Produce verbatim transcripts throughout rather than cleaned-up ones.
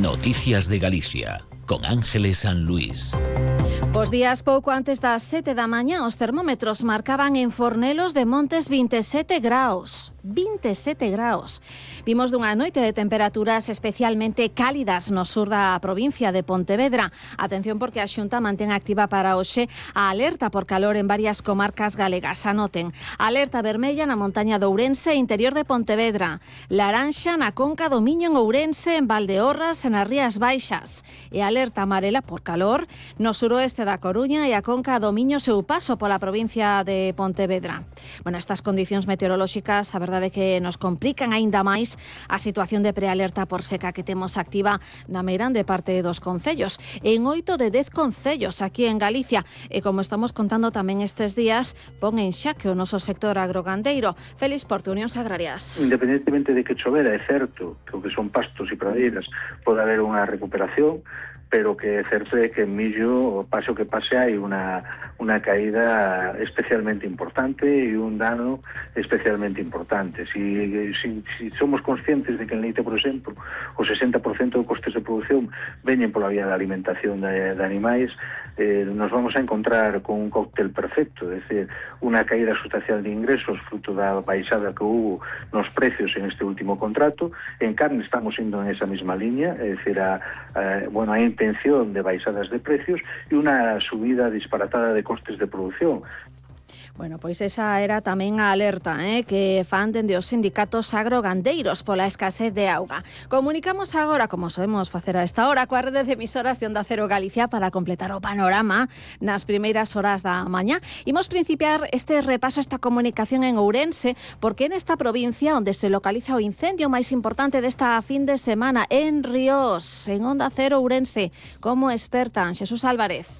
Noticias de Galicia, con Ángeles San Luis. Bos días, pouco antes das sete da mañá, os termómetros marcaban en Fornelos de Montes vinte e sete graus. vinte e sete graus. Vimos dunha noite de temperaturas especialmente cálidas no sur da provincia de Pontevedra. Atención porque a Xunta mantén activa para hoxe a alerta por calor en varias comarcas galegas. Anoten, alerta vermella na montaña de Ourense e interior de Pontevedra. Laranxa na conca do Miño en Ourense, en Valdeorras e nas Rías Baixas. E alerta amarela por calor no suroeste da Coruña e a conca do Miño seu paso pola provincia de Pontevedra. Bueno, estas condicións meteorolóxicas, a verdade é que nos complican aínda máis a situación de prealerta por seca que temos activa na meirande parte dos concellos. En oito de dez concellos aquí en Galicia. E como estamos contando tamén estes días, pon en xaque o noso sector agrogandeiro. Félix Porto, Unións Agrarias. Independentemente de que chovera, é certo que o que son pastos e pradeiras pode haber unha recuperación, pero que é certo é que en millo, pase o que pase, hai unha, unha caída especialmente importante e un dano especialmente importante. Si, si, si somos conscientes de que en leite, por exemplo, o sesenta por cento dos costes de produción veñen pola vía da alimentación de, de animais, eh, nos vamos a encontrar con un cóctel perfecto, é dicir, unha caída sustancial de ingresos fruto da baixada que hubo nos precios en este último contrato. En carne estamos indo en esa mesma liña, é dicir, a, a, bueno, a intención de baixadas de precios e unha subida disparatada de costes de produción. Bueno, pois esa era tamén a alerta eh, que fan dende os sindicatos agrogandeiros pola escasez de auga. Comunicamos agora, como sabemos facer a esta hora, coa rede de emisoras de Onda Cero Galicia para completar o panorama nas primeiras horas da mañá. Imos principiar este repaso, esta comunicación en Ourense, porque nesta provincia onde se localiza o incendio máis importante desta fin de semana, en Ríos, en Onda Cero Ourense, como expertan Xesús Álvarez.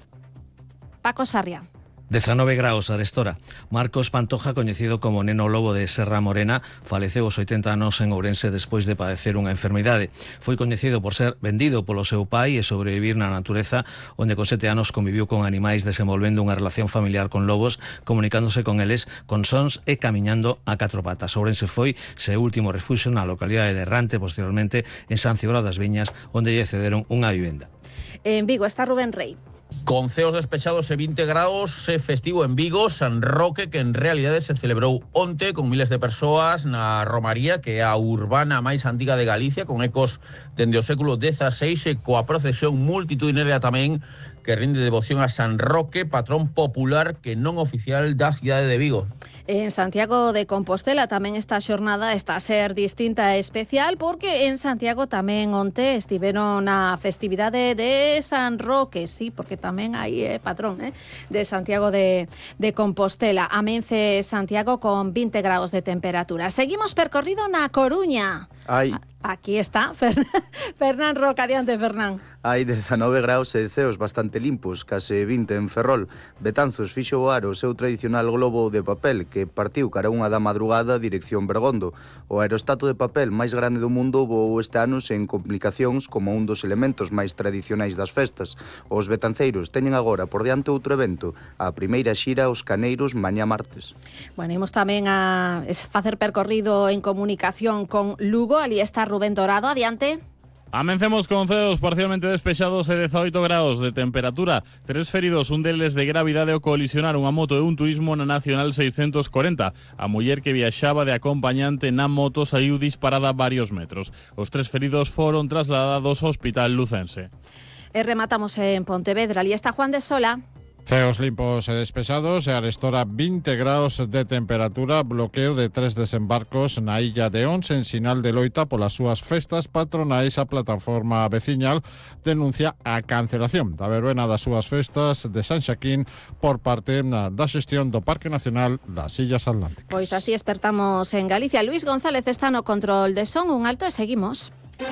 Paco Sarria. dezanove graus arestora. Marcos Pantoja, coñecido como Neno Lobo de Serra Morena, faleceu aos oitenta anos en Ourense despois de padecer unha enfermidade. Foi coñecido por ser vendido polo seu pai e sobrevivir na natureza, onde con sete anos conviviu con animais desenvolvendo unha relación familiar con lobos, comunicándose con eles con sons e camiñando a catro patas. Ourense foi seu último refuxio na localidade de Errante, posteriormente en San Cibrao das Viñas, onde lle cederon unha vivenda. En Vigo está Rubén Rey. Con ceos despechados e vinte graus, é festivo en Vigo, San Roque, que en realidade se celebrou onte con miles de persoas na Romaría, que é a urbana máis antiga de Galicia, con ecos dende o século dezaseis e coa procesión multitudinaria tamén que rinde devoción a San Roque, patrón popular que non oficial da cidade de Vigo. En Santiago de Compostela tamén esta xornada está a ser distinta e especial porque en Santiago tamén onte estiveron na festividade de San Roque, sí, porque tamén hai eh, patrón eh, de Santiago de, de Compostela. Amence Santiago con vinte graus de temperatura. Seguimos percorrido na Coruña. Hai. Aquí está, Fer... Fernán Roca, adiante, Fernán. Hai dezanove graus e ceos bastante limpos, case vinte en Ferrol. Betanzos fixo voar o seu tradicional globo de papel que partiu cara unha da madrugada dirección Bergondo. O aerostato de papel máis grande do mundo voou este ano sen complicacións como un dos elementos máis tradicionais das festas. Os betanceiros teñen agora por diante outro evento, a primeira xira aos Caneiros mañá martes. Bueno, imos tamén a facer percorrido en comunicación con Lugo, ali está Rubén Dorado, adiante. Amencemos con ceos parcialmente despexados e dezaoito graus de temperatura. Tres feridos, un deles de gravidade ao colisionar unha moto e un turismo na Nacional seiscentos corenta. A muller que viaxaba de acompañante na moto saiu disparada varios metros. Os tres feridos foron trasladados ao Hospital Lucense. E rematamos en Pontevedra, ali está Juan de Sola. Ceos limpos e despexados e arestora vinte graus de temperatura, bloqueo de tres desembarcos na illa de Ons en sinal de loita polas súas festas patronais. A plataforma veciñal denuncia a cancelación da verbena das súas festas de San Xaquín por parte da xestión do Parque Nacional das Illas Atlánticas. Pois así espertamos en Galicia. Luis González está no control de son, un alto e seguimos.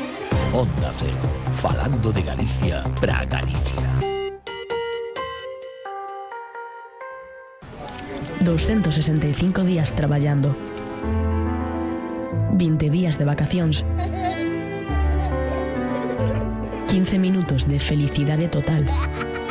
Onda Cero, falando de Galicia para Galicia. doscientos sesenta y cinco días traballando, vinte días de vacacións, quince minutos de felicidade total